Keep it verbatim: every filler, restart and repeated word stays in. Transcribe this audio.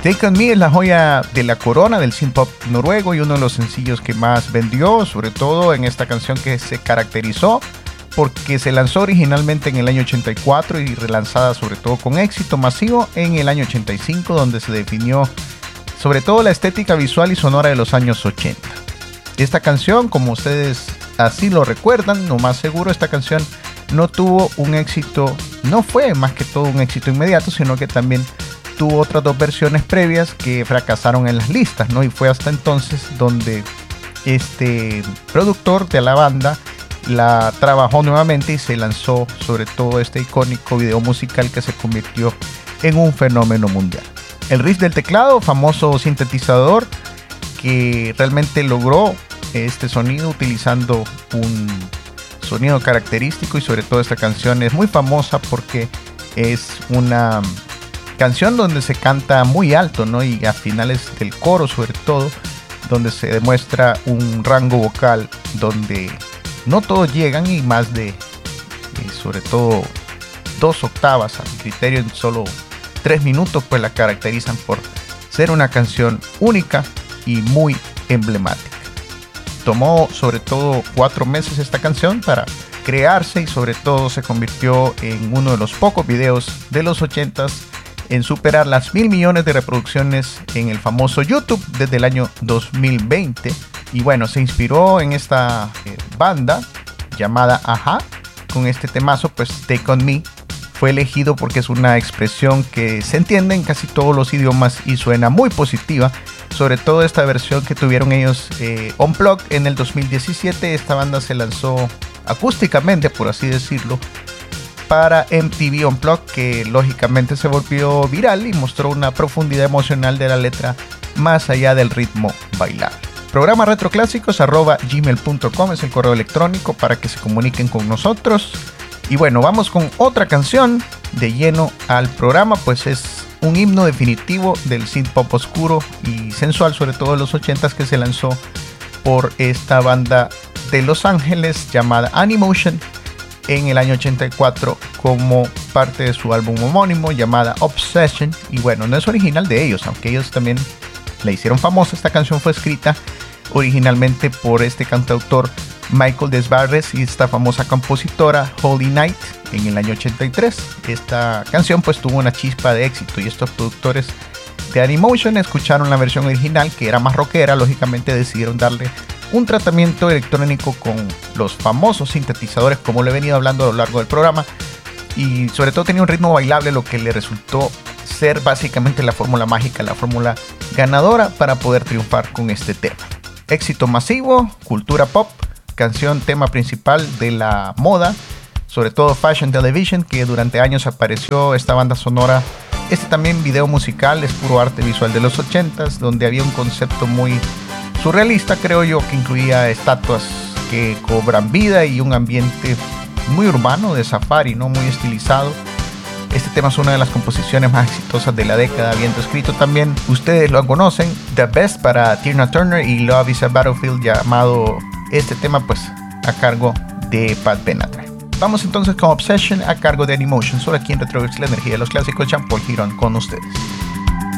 Take On Me es la joya de la corona del synth pop noruego y uno de los sencillos que más vendió, sobre todo en esta canción que se caracterizó porque se lanzó originalmente en el año ochenta y cuatro y relanzada sobre todo con éxito masivo en el año ochenta y cinco, donde se definió sobre todo la estética visual y sonora de los años ochenta. Esta canción, como ustedes así lo recuerdan, lo más seguro, esta canción no tuvo un éxito, no fue más que todo un éxito inmediato, sino que también tuvo otras dos versiones previas que fracasaron en las listas, ¿no? Y fue hasta entonces donde este productor de la banda la trabajó nuevamente y se lanzó sobre todo este icónico video musical que se convirtió en un fenómeno mundial. El riff del teclado, famoso sintetizador que realmente logró este sonido utilizando un sonido característico, y sobre todo esta canción es muy famosa porque es una canción donde se canta muy alto, ¿no? Y a finales del coro sobre todo, donde se demuestra un rango vocal donde no todos llegan y más de, y sobre todo dos octavas a mi criterio en solo tres minutos, pues la caracterizan por ser una canción única y muy emblemática. Tomó sobre todo cuatro meses esta canción para crearse y sobre todo se convirtió en uno de los pocos videos de los ochentas en superar las mil millones de reproducciones en el famoso YouTube desde el año dos mil veinte. Y bueno, se inspiró en esta eh, banda llamada a-ha con este temazo, pues Take On Me fue elegido porque es una expresión que se entiende en casi todos los idiomas y suena muy positiva. Sobre todo esta versión que tuvieron ellos eh, Unplugged en el dos mil diecisiete. Esta banda se lanzó acústicamente, por así decirlo, para M T V Unplugged, que lógicamente se volvió viral y mostró una profundidad emocional de la letra más allá del ritmo bailable. Programa retroclásicos arroba gmail punto com es el correo electrónico para que se comuniquen con nosotros. Y bueno, vamos con otra canción de lleno al programa, pues es un himno definitivo del synth pop oscuro y sensual, sobre todo de los ochentas, que se lanzó por esta banda de Los Ángeles llamada Animotion en el año ochenta y cuatro como parte de su álbum homónimo llamada Obsession. Y bueno, no es original de ellos, aunque ellos también la hicieron famosa. Esta canción fue escrita originalmente por este cantautor Michael Desbarres y esta famosa compositora Holy Night en el año ochenta y tres. Esta canción pues tuvo una chispa de éxito y estos productores de Animotion escucharon la versión original, que era más rockera. Lógicamente decidieron darle un tratamiento electrónico con los famosos sintetizadores, como le he venido hablando a lo largo del programa, y sobre todo tenía un ritmo bailable, lo que le resultó ser básicamente la fórmula mágica, la fórmula ganadora para poder triunfar con este tema. Éxito masivo, cultura pop, canción tema principal de la moda, sobre todo Fashion Television, que durante años apareció esta banda sonora. Este también video musical es puro arte visual de los ochentas, donde había un concepto muy surrealista, creo yo, que incluía estatuas que cobran vida y un ambiente muy urbano de safari, ¿no? Muy estilizado. Este tema es una de las composiciones más exitosas de la década, habiendo escrito también, ustedes lo conocen, The Best para Tina Turner y Love is a Battlefield, llamado este tema pues a cargo de Pat Benatar. Vamos entonces con Obsession a cargo de Animotion, solo aquí en Retroverse, la energía de los clásicos. Jean Paul Girón con ustedes.